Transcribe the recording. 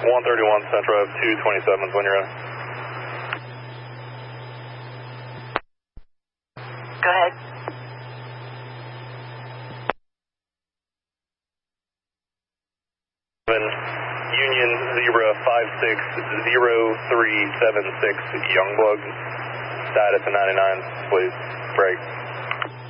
131 Central, 227 when you're ready. Go ahead. Union Zebra 560376 Youngblood. Status of 99, please. Break.